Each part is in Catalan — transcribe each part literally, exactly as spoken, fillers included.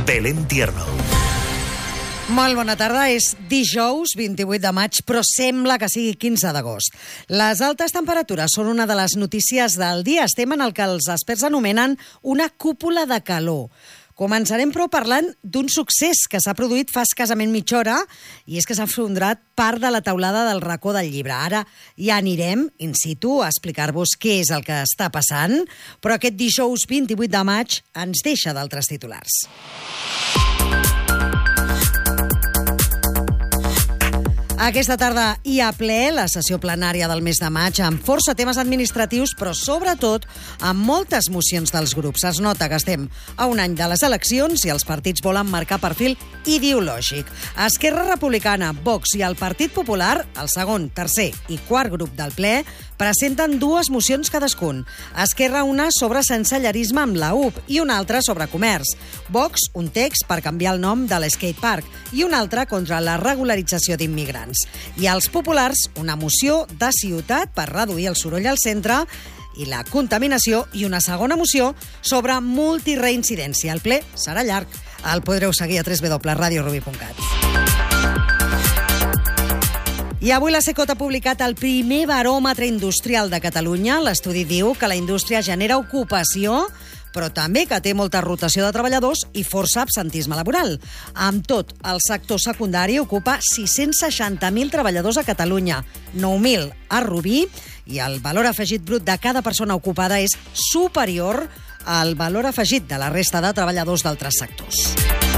Belén Tierno. Molt bona tarda, és dijous vint-i-vuit de maig, però sembla que sigui quinze d'agost. Les altes temperatures són una de les notícies del dia. Estem en el que els experts anomenen una cúpula de calor. Començarem, però, parlant d'un succés que s'ha produït fa escassament mitja hora, i és que s'ha enfondrat part de la teulada del racó del llibre. Ara ja anirem in situ a explicar-vos què és el que està passant, però aquest dijous vint-i-vuit de maig ens deixa d'altres titulars. Aquesta tarda hi ha ple la sessió plenària del mes de maig amb força temes administratius, però sobretot amb moltes mocions dels grups. Es nota que estem a un any de les eleccions i els partits volen marcar perfil ideològic. Esquerra Republicana, Vox i el Partit Popular, el segon, tercer i quart grup del ple, presenten dues mocions cadascun. Esquerra una sobre sensellerisme amb la U P i una altra sobre comerç. Vox un text per canviar el nom de l'skate park i una altra contra la regularització d'immigrants. I els populars una moció de ciutat per reduir el soroll al centre i la contaminació i una segona moció sobre multireincidència. El ple serà llarg. El podreu seguir a w w w punt radio rubi punt cat. I avui la Secot ha publicat el primer baròmetre industrial de Catalunya. L'estudi diu que la indústria genera ocupació, però també que té molta rotació de treballadors i força absentisme laboral. Amb tot, el sector secundari ocupa sis-cents seixanta mil treballadors a Catalunya, nou mil a Rubí, i el valor afegit brut de cada persona ocupada és superior al valor afegit de la resta de treballadors d'altres sectors.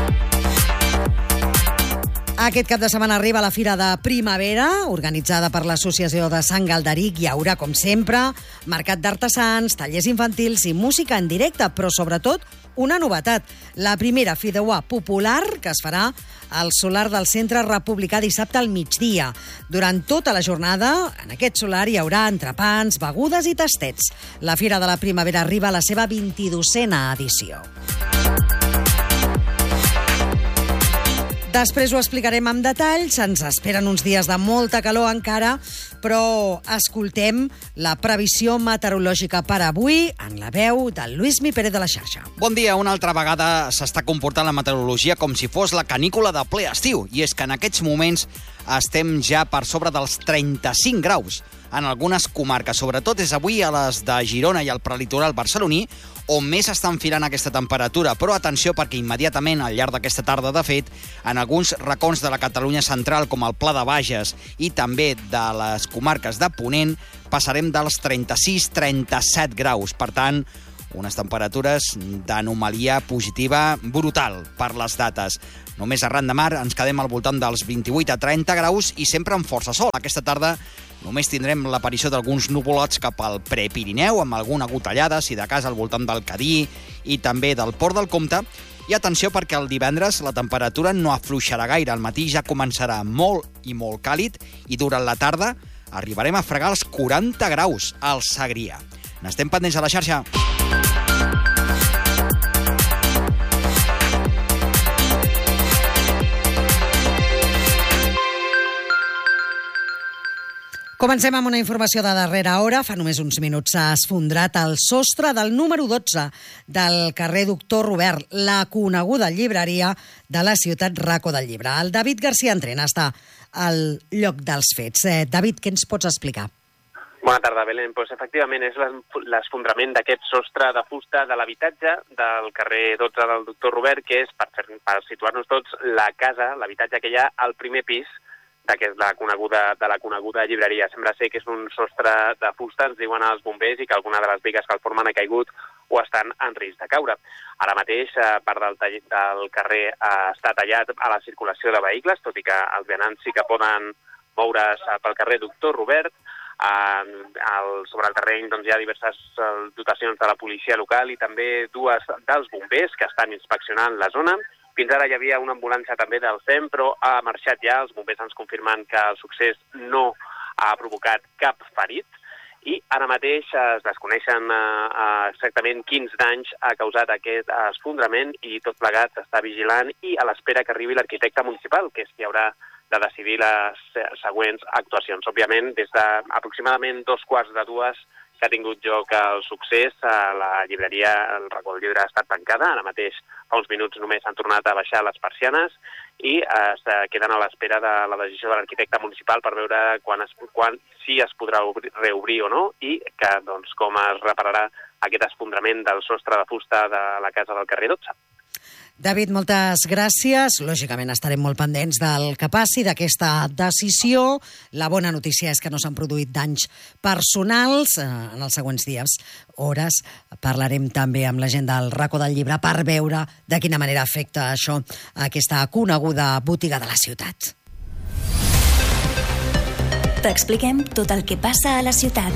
Aquest cap de setmana arriba la Fira de Primavera, organitzada per l'Associació de Sant Galderic. Hi haurà, com sempre, mercat d'artesans, tallers infantils i música en directe, però sobretot una novetat, la primera fideuà popular que es farà al solar del Centre Republicà dissabte al migdia. Durant tota la jornada, en aquest solar hi haurà entrepans, begudes i tastets. La Fira de la Primavera arriba a la seva vint-i-dosena edició. Després ho explicarem amb detall, se'ns esperen uns dies de molta calor encara, però escoltem la previsió meteorològica per avui en la veu del Lluís Mi Pérez de la xarxa. Bon dia, una altra vegada s'està comportant la meteorologia com si fos la canícula de ple estiu, i és que en aquests moments estem ja per sobre dels trenta-cinc graus en algunes comarques, sobretot és avui a les de Girona i al prelitoral barceloní, on més està enfilant aquesta temperatura. Però atenció, perquè immediatament, al llarg d'aquesta tarda, de fet, en alguns racons de la Catalunya central, com el Pla de Bages i també de les comarques de Ponent, passarem dels trenta-sis a trenta-set graus. Per tant, unes temperatures d'anomalia positiva brutal per les dates. Només arran de mar ens quedem al voltant dels vint-i-vuit a trenta graus i sempre amb força sol. Aquesta tarda només tindrem l'aparició d'alguns nuvolots cap al Prepirineu, amb alguna gotellada, si de cas al voltant del Cadí i també del Port del Comte. I atenció, perquè el divendres la temperatura no afluixarà gaire. Al matí ja començarà molt i molt càlid i durant la tarda arribarem a fregar els quaranta graus al Segrià. N'estem pendents a la xarxa. Comencem amb una informació de darrera hora. Fa només uns minuts s'ha esfondrat el sostre del número dotze del carrer Doctor Robert, la coneguda llibreria de la ciutat Racó del Llibre. El David García Entrena està al lloc dels fets. Eh, David, què ens pots explicar? Bona tarda, Belén. Pues, efectivament, és l'esfondrament d'aquest sostre de fusta de l'habitatge del carrer dotze del Doctor Robert, que és, per, per situar-nos tots, la casa, l'habitatge que hi ha al primer pis que és la coneguda, de la coneguda llibreria. Sembla ser que és un sostre de fusta, ens diuen els bombers, i que alguna de les bigues que el formen ha caigut o estan en risc de caure. Ara mateix, part del, tall, del carrer eh, està tallat a la circulació de vehicles, tot i que els vianants sí que poden moure's pel carrer Doctor Robert. Eh, el, sobre el terreny doncs, hi ha diverses eh, dotacions de la policia local i també dues dels bombers que estan inspeccionant la zona. Fins ara hi havia una ambulància també del C E M, però ha marxat ja. Els bombers ens confirmen que el succés no ha provocat cap ferit i ara mateix es desconeixen eh, exactament quins danys ha causat aquest esfondrament i tot plegat s'està vigilant i a l'espera que arribi l'arquitecte municipal, que és qui haurà de decidir les següents actuacions. Òbviament, des d'aproximadament dos quarts de dues que ha tingut lloc el succés. La llibreria, el racó del llibre, ha estat tancada. Ara mateix, fa uns minuts només han tornat a baixar les persianes i es queden a l'espera de la decisió de l'arquitecte municipal per veure quan, es, quan si es podrà obrir, reobrir o no, i que, doncs, com es repararà aquest esfondrament del sostre de fusta de la casa del carrer dotze. David, moltes gràcies. Lògicament estarem molt pendents del que passi, d'aquesta decisió. La bona notícia és que no s'han produït danys personals en els següents dies, hores. Parlarem també amb la gent del racó del llibre per veure de quina manera afecta això a aquesta coneguda botiga de la ciutat. T'expliquem tot el que passa a la ciutat.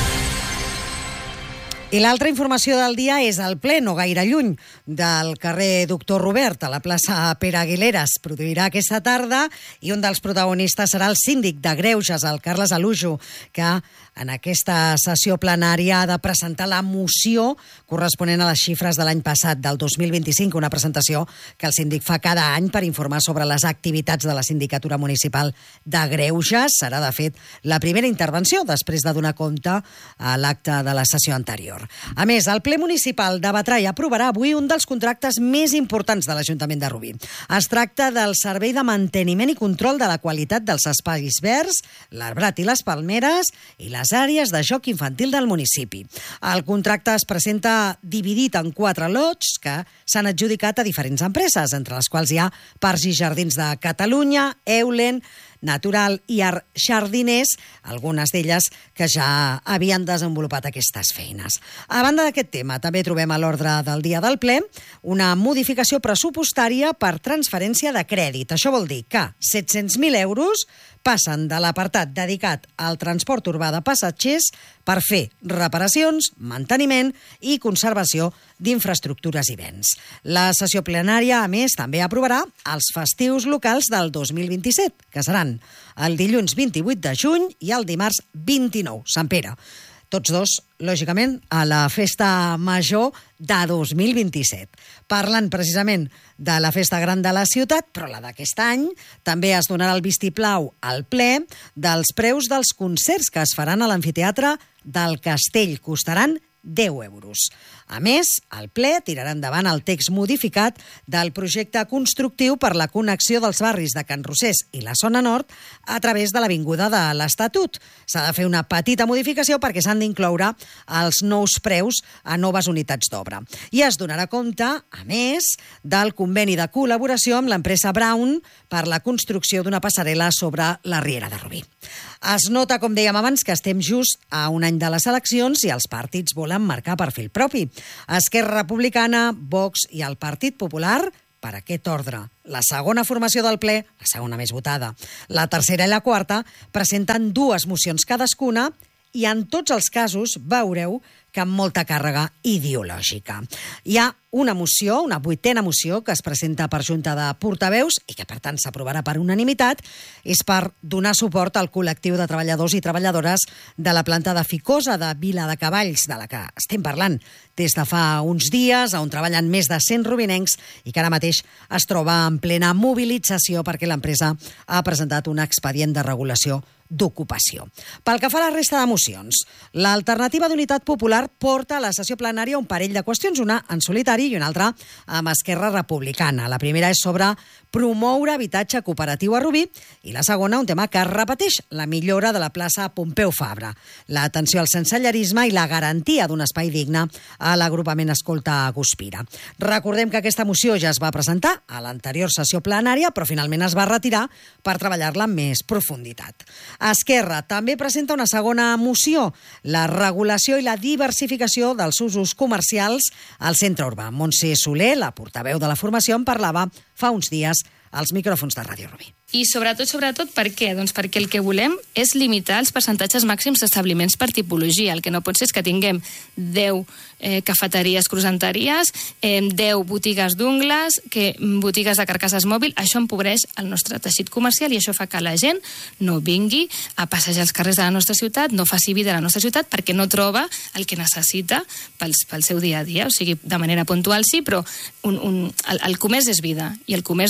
I l'altra informació del dia és el ple, no gaire lluny, del carrer Doctor Robert, a la plaça Pere Aguilera. Es produirà aquesta tarda i un dels protagonistes serà el síndic de Greuges, el Carles Alujo, que en aquesta sessió plenària ha de presentar la moció corresponent a les xifres de l'any passat, del dos mil vint-i-cinc, una presentació que el síndic fa cada any per informar sobre les activitats de la Sindicatura Municipal de Greuges. Serà, de fet, la primera intervenció després de donar compte a l'acte de la sessió anterior. A més, el ple municipal debatrà i aprovarà avui un dels contractes més importants de l'Ajuntament de Rubí. Es tracta del servei de manteniment i control de la qualitat dels espais verds, l'arbrat i les palmeres i les àrees de joc infantil del municipi. El contracte es presenta dividit en quatre lots que s'han adjudicat a diferents empreses, entre les quals hi ha Parcs i Jardins de Catalunya, Eulen, Natural i Art Jardiners, algunes d'elles que ja havien desenvolupat aquestes feines. A banda d'aquest tema, també trobem a l'ordre del dia del ple una modificació pressupostària per transferència de crèdit. Això vol dir que set-cents mil euros passen de l'apartat dedicat al transport urbà de passatgers per fer reparacions, manteniment i conservació d'infraestructures i béns. La sessió plenària, a més, també aprovarà els festius locals del dos mil vint-i-set, que seran el dilluns vint-i-vuit de juny i el dimarts vint-i-nou, Sant Pere. Tots dos, lògicament, a la festa major de dos mil vint-i-set. Parlant precisament de la festa gran de la ciutat, però la d'aquest any, també es donarà el vistiplau al ple dels preus dels concerts que es faran a l'amfiteatre del Castell. Costaran deu euros. A més, el ple tirarà endavant el text modificat del projecte constructiu per la connexió dels barris de Can Rosés i la zona nord a través de l'Avinguda de l'Estatut. S'ha de fer una petita modificació perquè s'han d'incloure els nous preus a noves unitats d'obra. I es donarà compte, a més, del conveni de col·laboració amb l'empresa Brown per la construcció d'una passarel·la sobre la Riera de Rubí. Es nota, com dèiem abans, que estem just a un any de les eleccions i els partits volen marcar perfil propi. Esquerra Republicana, Vox i el Partit Popular, per aquest ordre. La segona formació del ple, la segona més votada, la tercera i la quarta, presenten dues mocions cadascuna i en tots els casos veureu que amb molta càrrega ideològica. Hi ha una moció, una vuitena moció, que es presenta per Junta de Portaveus i que, per tant, s'aprovarà per unanimitat, és per donar suport al col·lectiu de treballadors i treballadores de la planta de Ficosa de Viladecavalls, de la que estem parlant des de fa uns dies, on treballen més de cent rubinencs i que ara mateix es troba en plena mobilització perquè l'empresa ha presentat un expedient de regulació d'ocupació. Pel que fa a la resta de mocions, l'Alternativa d'Unitat Popular porta a la sessió plenària un parell de qüestions, una en solitari i una altra amb Esquerra Republicana. La primera és sobre promoure habitatge cooperatiu a Rubí i la segona un tema que es repeteix, la millora de la plaça Pompeu Fabra, l'atenció al sensellarisme i la garantia d'un espai digne a l'agrupament Escolta Guspira. Recordem que aquesta moció ja es va presentar a l'anterior sessió plenària, però finalment es va retirar per treballar-la amb més profunditat. Esquerra també presenta una segona moció, la regulació i la diversificació dels usos comercials al centre urbà. Montse Soler, la portaveu de la formació, en parlava fa uns dies als micròfons de Ràdio Rubí. I sobretot, sobretot, per què? Doncs perquè el que volem és limitar els percentatges màxims d'establiments per tipologia. El que no pot ser és que tinguem deu eh, cafeteries, croissanteries, eh, deu botigues d'ungles, que botigues de carcasses mòbil. Això empobreix el nostre teixit comercial i això fa que la gent no vingui a passejar els carrers de la nostra ciutat, no faci vida a la nostra ciutat perquè no troba el que necessita pels, pel seu dia a dia. O sigui, de manera puntual sí, però un, un, el, el comerç és vida i el comerç dona vida a la nostra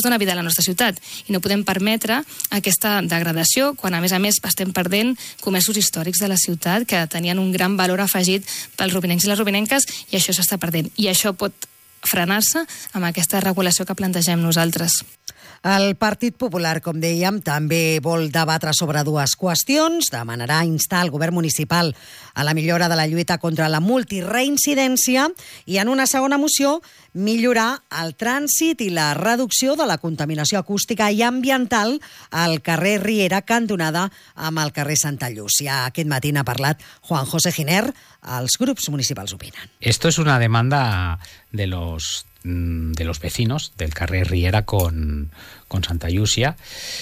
nostra ciutat. I no podem permetre aquesta degradació quan, a més a més, estem perdent comerços històrics de la ciutat que tenien un gran valor afegit pels rubinencs i les rubinenques, i això s'està perdent. I això pot frenar-se amb aquesta regulació que plantegem nosaltres. El Partit Popular, com dèiem, també vol debatre sobre dues qüestions. Demanarà instar el govern municipal a la millora de la lluita contra la multireincidència i, en una segona moció, millorar el trànsit i la reducció de la contaminació acústica i ambiental al carrer Riera, cantonada amb el carrer Santa Llúcia. Aquest matí n'ha parlat Juan José Giner. Els grups municipals opinen. Esto es una demanda de los de los vecinos del carrer Riera con, con Santa Llúcia,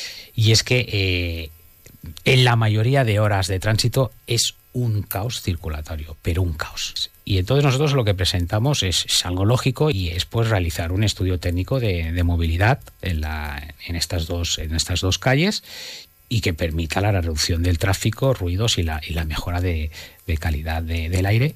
y es que eh, en la mayoría de horas de tránsito es un caos circulatorio, pero un caos. Y entonces nosotros lo que presentamos es, es algo lógico, y es pues realizar un estudio técnico de, de movilidad en, la, en, estas dos, en estas dos calles, y que permita la reducción del tráfico, ruidos y la, y la mejora de, de calidad de, del aire.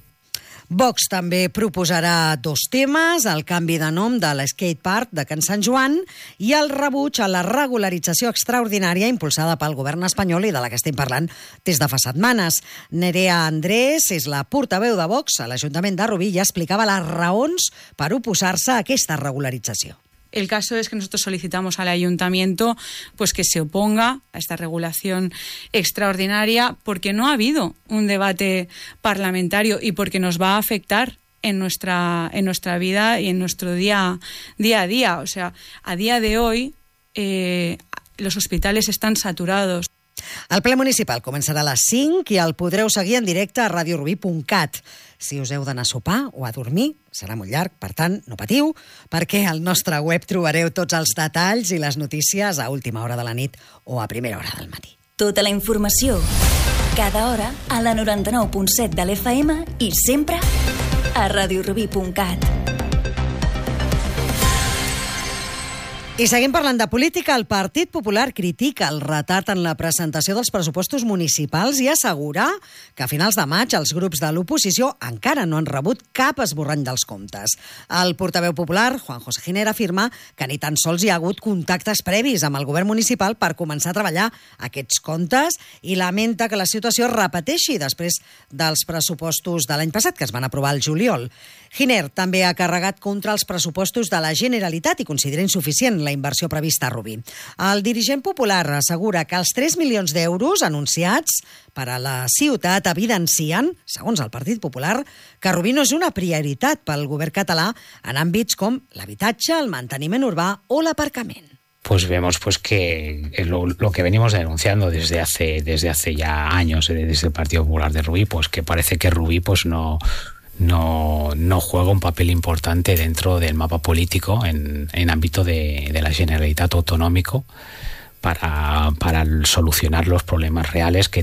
Vox també proposarà dos temes, el canvi de nom de l'skatepark de Can Sant Joan i el rebuig a la regularització extraordinària impulsada pel govern espanyol i de la que estem parlant des de fa setmanes. Nerea Andrés és la portaveu de Vox a l'Ajuntament de Rubí i explicava les raons per oposar-se a aquesta regularització. El caso es que nosotros solicitamos al ayuntamiento pues que se oponga a esta regulación extraordinaria porque no ha habido un debate parlamentario y porque nos va a afectar en nuestra, en nuestra vida y en nuestro día, día a día. O sea, a día de hoy eh, los hospitales están saturados. El ple municipal començarà a les cinc i el podreu seguir en directe a radio rubí punt cat. Si us heu d'anar a sopar o a dormir, serà molt llarg, per tant, no patiu, perquè al nostre web trobareu tots els detalls i les notícies a última hora de la nit o a primera hora del matí. Tota la informació, cada hora, a la noranta-nou punt set de l'F M i sempre a radio rubí punt cat. I seguim parlant de política. El Partit Popular critica el retard en la presentació dels pressupostos municipals i assegura que a finals de maig els grups de l'oposició encara no han rebut cap esborrany dels comptes. El portaveu popular, Juan José Giner, afirma que ni tan sols hi ha hagut contactes previs amb el govern municipal per començar a treballar aquests comptes i lamenta que la situació es repeteixi després dels pressupostos de l'any passat, que es van aprovar al juliol. Giner també ha carregat contra els pressupostos de la Generalitat i considera insuficient la inversió prevista a Rubí. El dirigent popular assegura que els tres milions d'euros anunciats per a la ciutat evidencien, segons el Partit Popular, que Rubí no és una prioritat pel govern català en àmbits com l'habitatge, el manteniment urbà o l'aparcament. Pues vemos pues que lo, lo que venimos denunciando desde hace, desde hace ya años desde el Partido Popular de Rubí, pues que parece que Rubí pues no... No, no juega un papel importante dentro del mapa político en, en ámbito de, de la Generalitat autonómico para, para solucionar los problemas reales que